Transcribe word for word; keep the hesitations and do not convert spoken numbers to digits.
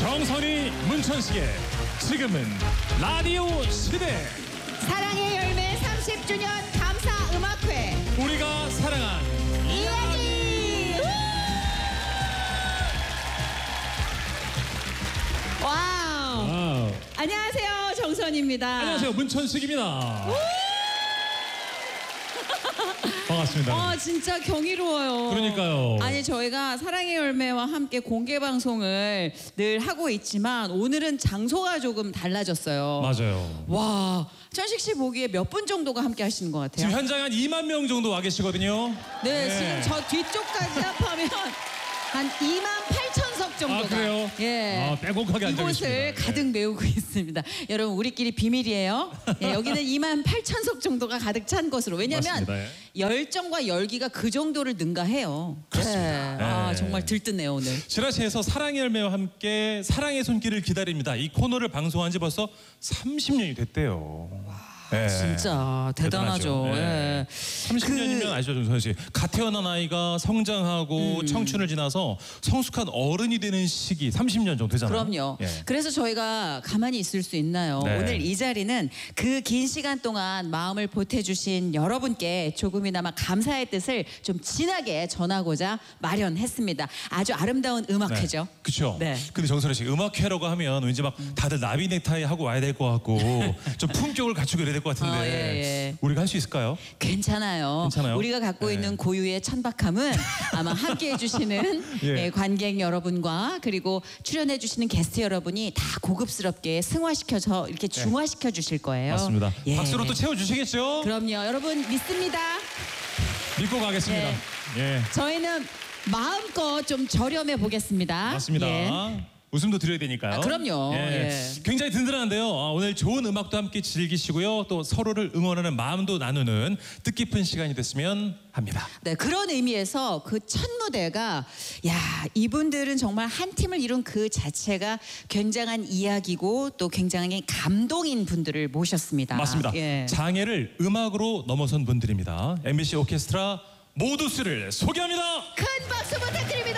정선이 문천식의 지금은 라디오 시대. 사랑의 열매 삼십 주년 감사 음악회 우리가 사랑한 이야기. 와우. 와우. 안녕하세요, 정선입니다. 안녕하세요, 문천식입니다. 반갑습니다. 아, 진짜 경이로워요. 그러니까요. 아니, 저희가 사랑의 열매와 함께 공개 방송을 늘 하고 있지만 오늘은 장소가 조금 달라졌어요. 맞아요. 와, 천식 씨 보기에 몇 분 정도가 함께 하시는 것 같아요? 지금 현장에 한 이만 명 정도 와 계시거든요. 네, 네. 지금 저 뒤쪽까지 합하면 한 이만 팔천 석 정도가 아, 그래요? 예, 아, 빼곡하게 앉아 이곳을 계십니다. 가득 메우고 있습니다. 여러분, 우리끼리 비밀이에요. 예, 여기는 이만 팔천 석 정도가 가득 찬 것으로. 왜냐하면 맞습니다. 예. 열정과 열기가 그 정도를 능가해요. 그렇습니다. 네. 아, 네. 정말 들뜨네요, 오늘. 지라시에서 사랑의 열매와 함께 사랑의 손길을 기다립니다. 이 코너를 방송한 지 벌써 삼십 년이 됐대요. 네. 진짜 대단하죠. 네. 예. 삼십 년이면 아시죠, 정선 씨? 갓 태어난 아이가 성장하고 음. 청춘을 지나서 성숙한 어른이 되는 시기 삼십 년 정도 되잖아요. 그럼요. 예. 그래서 저희가 가만히 있을 수 있나요? 네. 오늘 이 자리는 그 긴 시간 동안 마음을 보태주신 여러분께 조금이나마 감사의 뜻을 좀 진하게 전하고자 마련했습니다. 아주 아름다운 음악회죠. 그렇죠. 네. 근데 정선혜 씨, 음악회라고 하면 왠지 막 다들 나비 넥타이 하고 와야 될 것 같고 좀 품격을 갖추고 이래야 될 것 같은데 어, 예, 예. 우리가 할 수 있을까요? 괜찮아요. 괜찮아요? 우리가 갖고 네. 있는 고유의 천박함은 아마 함께 해주시는 예. 예, 관객 여러분과 그리고 출연해주시는 게스트 여러분이 다 고급스럽게 승화시켜서 이렇게 중화시켜 주실 거예요. 맞습니다. 예. 박수로 또 채워주시겠죠? 그럼요. 여러분 믿습니다. 믿고 가겠습니다. 예. 저희는 마음껏 좀 저렴해 보겠습니다. 맞습니다. 예. 웃음도 드려야 되니까요. 아, 그럼요. 예. 예. 굉장히 든든한데요. 아, 오늘 좋은 음악도 함께 즐기시고요. 또 서로를 응원하는 마음도 나누는 뜻깊은 시간이 됐으면 합니다. 네, 그런 의미에서 그 첫 무대가 야, 이분들은 정말 한 팀을 이룬 그 자체가 굉장한 이야기고 또 굉장히 감동인 분들을 모셨습니다. 맞습니다. 예. 장애를 음악으로 넘어선 분들입니다. 엠비씨 오케스트라 모두스를 소개합니다. 큰 박수 부탁드립니다.